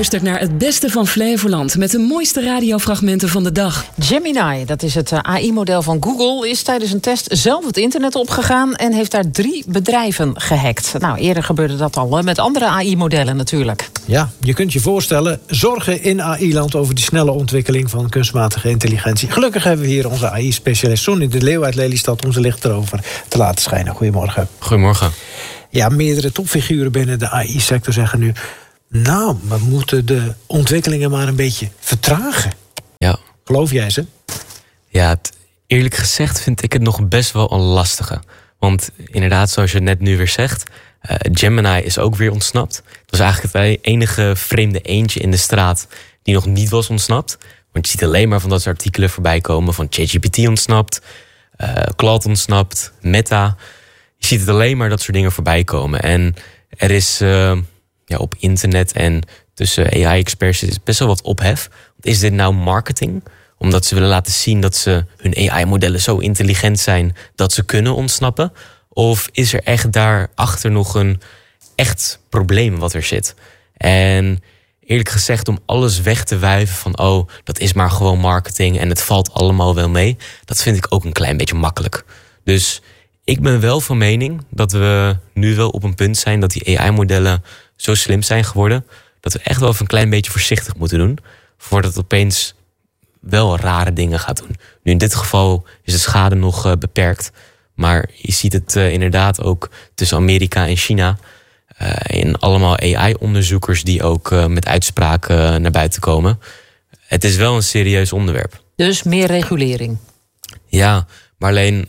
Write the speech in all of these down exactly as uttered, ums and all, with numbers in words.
luistert naar het beste van Flevoland met de mooiste radiofragmenten van de dag. Gemini, dat is het A I-model van Google, is tijdens een test zelf het internet opgegaan en heeft daar drie bedrijven gehackt. Nou, eerder gebeurde dat al met andere A I-modellen natuurlijk. Ja, je kunt je voorstellen, zorgen in A I-land over die snelle ontwikkeling van kunstmatige intelligentie. Gelukkig hebben we hier onze A I-specialist Sonny de Leeuw uit Lelystad om zijn licht erover te laten schijnen. Goedemorgen. Goedemorgen. Ja, meerdere topfiguren binnen de A I-sector zeggen nu, nou, we moeten de ontwikkelingen maar een beetje vertragen. Ja. Geloof jij ze? Ja, het, eerlijk gezegd vind ik het nog best wel een lastige. Want inderdaad, zoals je net nu weer zegt, uh, Gemini is ook weer ontsnapt. Het was eigenlijk het enige vreemde eendje in de straat die nog niet was ontsnapt. Want je ziet alleen maar van dat soort artikelen voorbij komen van ChatGPT ontsnapt, uh, Claude ontsnapt, Meta. Je ziet het alleen maar dat soort dingen voorbij komen. En er is uh, ja, op internet en tussen A I-experts is best wel wat ophef. Is dit nou marketing? Omdat ze willen laten zien dat ze hun A I-modellen zo intelligent zijn dat ze kunnen ontsnappen? Of is er echt daarachter nog een echt probleem wat er zit? En eerlijk gezegd, om alles weg te wuiven van oh, dat is maar gewoon marketing en het valt allemaal wel mee, dat vind ik ook een klein beetje makkelijk. Dus ik ben wel van mening dat we nu wel op een punt zijn dat die A I-modellen zo slim zijn geworden dat we echt wel even een klein beetje voorzichtig moeten doen voordat het opeens wel rare dingen gaat doen. Nu in dit geval is de schade nog uh, beperkt, maar je ziet het uh, inderdaad ook tussen Amerika en China uh, in allemaal A I-onderzoekers die ook uh, met uitspraken uh, naar buiten komen. Het is wel een serieus onderwerp. Dus meer regulering. Ja, maar alleen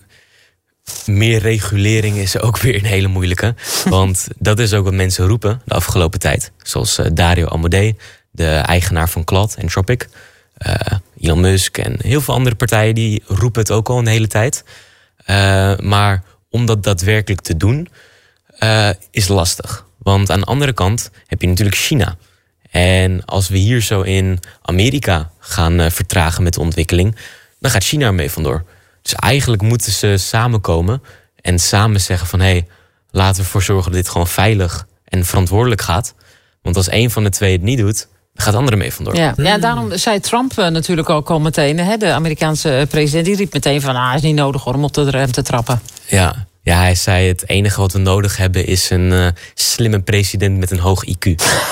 meer regulering is ook weer een hele moeilijke. Want dat is ook wat mensen roepen de afgelopen tijd. Zoals uh, Dario Amodei, de eigenaar van Claude, Anthropic. Uh, Elon Musk en heel veel andere partijen die roepen het ook al een hele tijd. Uh, maar om dat daadwerkelijk te doen uh, is lastig. Want aan de andere kant heb je natuurlijk China. En als we hier zo in Amerika gaan uh, vertragen met de ontwikkeling, dan gaat China ermee vandoor. Dus eigenlijk moeten ze samenkomen en samen zeggen van hé, hey, laten we ervoor zorgen dat dit gewoon veilig en verantwoordelijk gaat. Want als één van de twee het niet doet, dan gaat de andere mee vandoor. Ja, ja, daarom zei Trump uh, natuurlijk ook al meteen, hè, de Amerikaanse president, die riep meteen van ah, is niet nodig hoor, om op de rem te trappen. Ja, ja, hij zei het enige wat we nodig hebben is een uh, slimme president met een hoog I Q.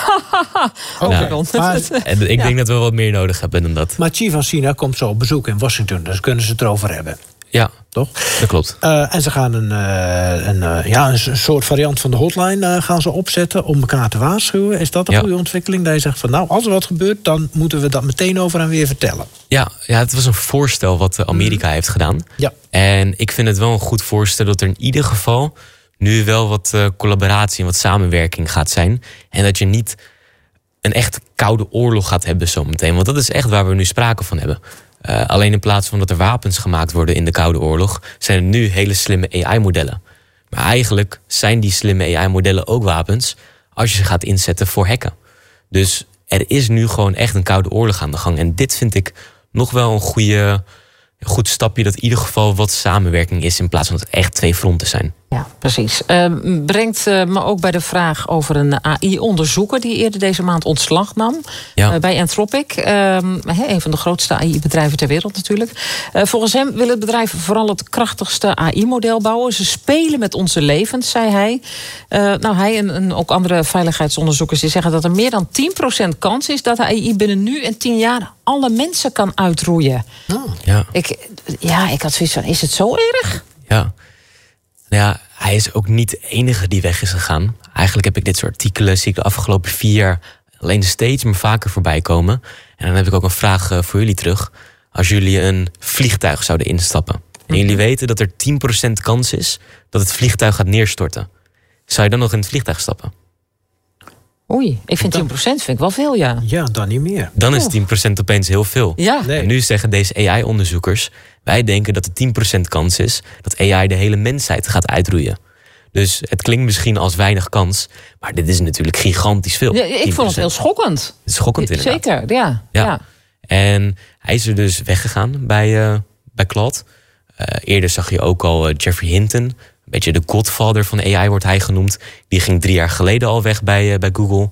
oh, nou, maar, en ik ja. denk dat we wat meer nodig hebben dan dat. Maar Xi van China komt zo op bezoek in Washington, dus kunnen ze het erover hebben. Ja, toch? Dat klopt. Uh, en ze gaan een, uh, een, uh, ja, een soort variant van de hotline uh, gaan ze opzetten om elkaar te waarschuwen. Is dat een ja. goede ontwikkeling? Dat je zegt van nou, als er wat gebeurt, dan moeten we dat meteen over en weer vertellen. Ja, ja, het was een voorstel wat Amerika mm. heeft gedaan. Ja. En ik vind het wel een goed voorstel dat er in ieder geval nu wel wat uh, collaboratie en wat samenwerking gaat zijn. En dat je niet een echt koude oorlog gaat hebben zometeen. Want dat is echt waar we nu sprake van hebben. Uh, alleen in plaats van dat er wapens gemaakt worden in de Koude Oorlog, zijn er nu hele slimme A I-modellen. Maar eigenlijk zijn die slimme A I-modellen ook wapens als je ze gaat inzetten voor hacken. Dus er is nu gewoon echt een Koude Oorlog aan de gang. En dit vind ik nog wel een goede, een goed stapje dat in ieder geval wat samenwerking is in plaats van dat het echt twee fronten zijn. Ja, precies. Uh, brengt uh, me ook bij de vraag over een A I-onderzoeker die eerder deze maand ontslag nam ja. uh, bij Anthropic. Uh, een van de grootste A I-bedrijven ter wereld natuurlijk. Uh, volgens hem wil het bedrijf vooral het krachtigste A I-model bouwen. Ze spelen met onze levens, zei hij. Uh, nou, hij en, en ook andere veiligheidsonderzoekers die zeggen dat er meer dan tien procent kans is dat de A I binnen nu en tien jaar alle mensen kan uitroeien. Oh. Ja. Ik, ja, ik had zoiets van, is het zo erg? Ja. Ja, hij is ook niet de enige die weg is gegaan. Eigenlijk heb ik dit soort artikelen, zie ik de afgelopen vier jaar alleen steeds maar vaker voorbij komen. En dan heb ik ook een vraag voor jullie terug. Als jullie een vliegtuig zouden instappen en jullie weten dat er tien procent kans is dat het vliegtuig gaat neerstorten, zou je dan nog in het vliegtuig stappen? Oei, ik vind tien procent vind ik wel veel, ja. Ja, dan niet meer. Dan is tien procent opeens heel veel. Ja. Nee. En nu zeggen deze A I-onderzoekers, wij denken dat er tien procent kans is dat A I de hele mensheid gaat uitroeien. Dus het klinkt misschien als weinig kans, maar dit is natuurlijk gigantisch veel. Ja, ik vond het heel schokkend. Het is schokkend inderdaad. Zeker, ja. ja. ja. En hij is er dus weggegaan bij, uh, bij Claude. Uh, eerder zag je ook al uh, Jeffrey Hinton, een beetje de godfather van A I wordt hij genoemd. Die ging drie jaar geleden al weg bij, uh, bij Google.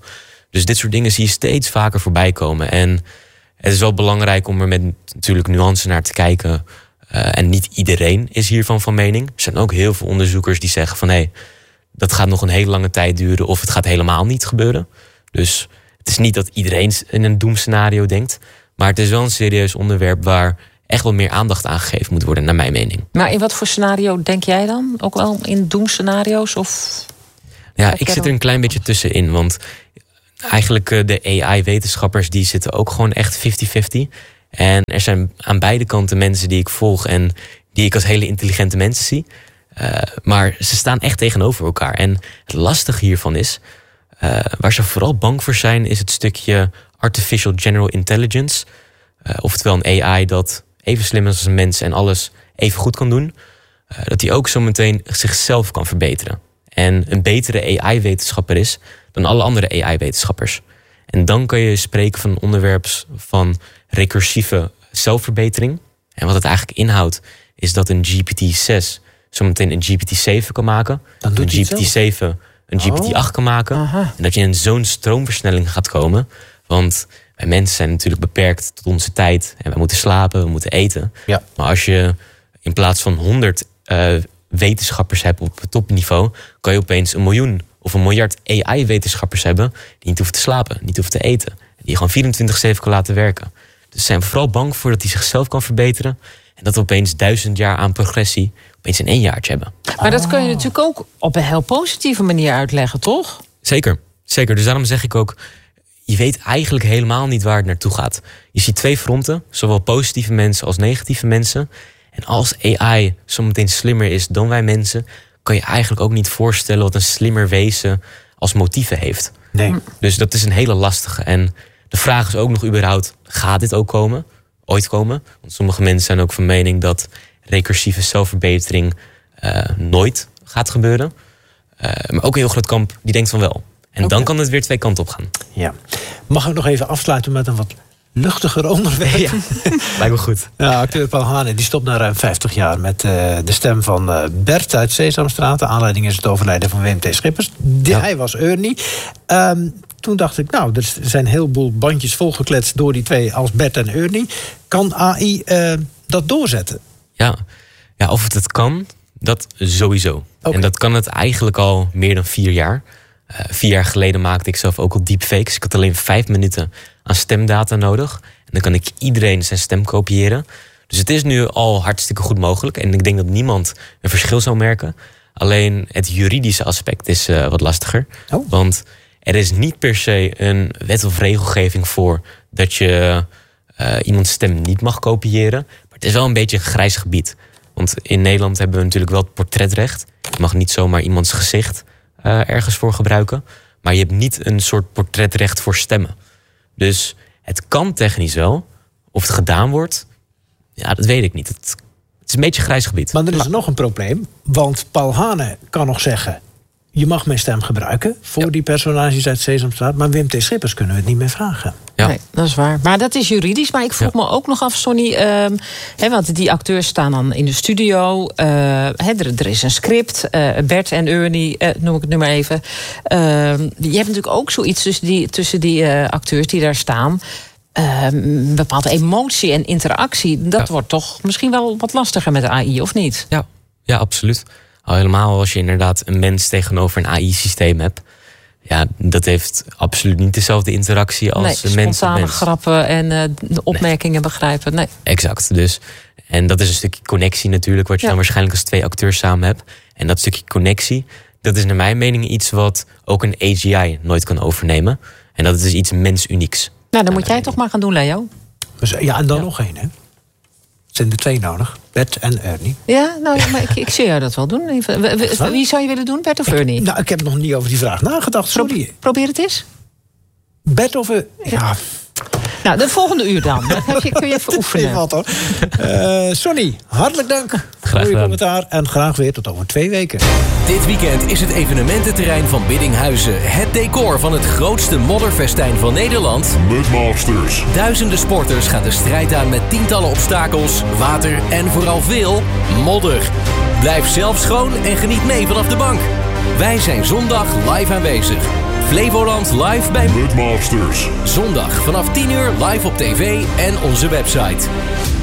Dus dit soort dingen zie je steeds vaker voorbij komen. En het is wel belangrijk om er met natuurlijk nuance naar te kijken. Uh, en niet iedereen is hiervan van mening. Er zijn ook heel veel onderzoekers die zeggen van... hé, hey, dat gaat nog een hele lange tijd duren of het gaat helemaal niet gebeuren. Dus het is niet dat iedereen in een doemscenario denkt. Maar het is wel een serieus onderwerp waar echt wel meer aandacht aan gegeven moet worden, naar mijn mening. Maar in wat voor scenario denk jij dan? Ook wel in doemscenario's? Of... Ja, ik zit er een klein beetje tussenin. Want eigenlijk de A I-wetenschappers die zitten ook gewoon echt vijftig vijftig. En er zijn aan beide kanten mensen die ik volg en die ik als hele intelligente mensen zie. Uh, maar ze staan echt tegenover elkaar. En het lastige hiervan is, uh, waar ze vooral bang voor zijn, is het stukje Artificial General Intelligence. Uh, oftewel een A I dat even slim is als een mens en alles even goed kan doen. Uh, dat die ook zo meteen zichzelf kan verbeteren. En een betere A I-wetenschapper is dan alle andere A I-wetenschappers. En dan kan je spreken van een onderwerp van recursieve zelfverbetering. En wat het eigenlijk inhoudt, is dat een G P T zes zometeen een G P T zeven kan maken. Dan doet een G P T zeven een G P T acht kan maken. Aha. En dat je in zo'n stroomversnelling gaat komen. Want wij mensen zijn natuurlijk beperkt tot onze tijd. En we moeten slapen, we moeten eten. Ja. Maar als je in plaats van honderd uh, wetenschappers hebt op topniveau, kan je opeens een miljoen of een miljard A I-wetenschappers hebben die niet hoeven te slapen, niet hoeven te eten. Die je gewoon vierentwintig zeven kan laten werken. Dus ze zijn vooral bang voor dat hij zichzelf kan verbeteren. En dat we opeens duizend jaar aan progressie opeens in één jaartje hebben. Maar dat kun je natuurlijk ook op een heel positieve manier uitleggen, toch? Zeker, zeker. Dus daarom zeg ik ook, je weet eigenlijk helemaal niet waar het naartoe gaat. Je ziet twee fronten, zowel positieve mensen als negatieve mensen. En als A I zometeen slimmer is dan wij mensen, kan je eigenlijk ook niet voorstellen wat een slimmer wezen als motieven heeft. Nee. Dus dat is een hele lastige. En de vraag is ook nog überhaupt, gaat dit ook komen? Ooit komen? Want sommige mensen zijn ook van mening dat recursieve zelfverbetering uh, nooit gaat gebeuren. Uh, maar ook een heel groot kamp die denkt van wel. En okay. Dan kan het weer twee kanten op gaan. Ja. Mag ik nog even afsluiten met een wat luchtiger onderwerp? Ja, lijkt me goed. Ja, acteur Paul Hane die stopt na ruim vijftig jaar met uh, de stem van uh, Bert uit Sesamstraat. De aanleiding is het overlijden van Wim T. Schippers. Die, ja. Hij was Ernie. Um, toen dacht ik, nou, er zijn een heleboel bandjes volgekletst door die twee als Bert en Ernie. Kan A I uh, dat doorzetten? Ja. ja, of het het kan, dat sowieso. Okay. En dat kan het eigenlijk al meer dan vier jaar. Uh, vier jaar geleden maakte ik zelf ook al deepfakes. Ik had alleen vijf minuten aan stemdata nodig. En dan kan ik iedereen zijn stem kopiëren. Dus het is nu al hartstikke goed mogelijk. En ik denk dat niemand een verschil zou merken. Alleen het juridische aspect is uh, wat lastiger. Oh. Want er is niet per se een wet of regelgeving voor dat je uh, iemands stem niet mag kopiëren. Maar het is wel een beetje een grijs gebied. Want in Nederland hebben we natuurlijk wel het portretrecht. Je mag niet zomaar iemands gezicht uh, ergens voor gebruiken. Maar je hebt niet een soort portretrecht voor stemmen. Dus het kan technisch wel. Of het gedaan wordt, ja, dat weet ik niet. Het, het is een beetje een grijs gebied. Maar er is maar nog een probleem. Want Paul Hane kan nog zeggen, je mag mijn stem gebruiken voor ja. die personages uit Sesamstraat. Maar Wim T. Schippers kunnen we het niet meer vragen. Ja. Nee, dat is waar. Maar dat is juridisch. Maar ik vroeg ja. me ook nog af, Sonny. Um, he, want die acteurs staan dan in de studio. Uh, he, er, er is een script. Uh, Bert en Ernie, uh, noem ik het nu maar even. Uh, je hebt natuurlijk ook zoiets tussen die, tussen die uh, acteurs die daar staan. Uh, een bepaalde emotie en interactie. Dat ja. wordt toch misschien wel wat lastiger met de A I, of niet? Ja, ja, absoluut. Al helemaal als je inderdaad een mens tegenover een A I-systeem hebt. Ja, dat heeft absoluut niet dezelfde interactie als nee, een mens. Spontane grappen en uh, de opmerkingen nee. begrijpen. Nee. Exact. Dus, en dat is een stukje connectie natuurlijk, wat je ja. dan waarschijnlijk als twee acteurs samen hebt. En dat stukje connectie, dat is naar mijn mening iets wat ook een A G I nooit kan overnemen. En dat is iets mensunieks. Nou, dan moet jij toch maar gaan doen, Leo. Dus, ja, en dan ja. nog één, hè? Het zijn er twee nodig. Bert en Ernie. Ja, nou, ja, maar ik, ik zie jou dat wel doen. Even, wie, wie zou je willen doen, Bert of Ernie? Ik, nou, ik heb nog niet over die vraag nagedacht, sorry. Pro, probeer het eens. Bert of... Ja. ja. Nou, de volgende uur dan. Dan heb je, kun je even oefenen. Wat, hoor. Uh, Sonny, hartelijk dank voor je commentaar. En graag weer tot over twee weken. Dit weekend is het evenemententerrein van Biddinghuizen het decor van het grootste modderfestijn van Nederland. Mudmasters. Duizenden sporters gaan de strijd aan met tientallen obstakels, water en vooral veel modder. Blijf zelf schoon en geniet mee vanaf de bank. Wij zijn zondag live aanwezig. Flevoland live bij Mudmasters. Zondag vanaf tien uur live op tv en onze website.